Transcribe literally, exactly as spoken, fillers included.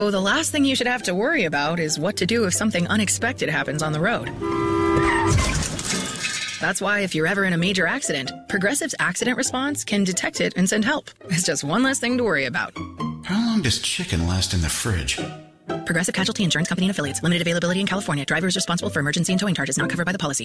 the last thing you should have to worry about is what to do if something unexpected happens on the road. That's why if you're ever in a major accident, Progressive's accident response can detect it and send help. It's just one less thing to worry about. How long does chicken last in the fridge? Progressive Casualty Insurance Company and Affiliates. Limited availability in California. Driver is responsible for emergency and towing charges not covered by the policy.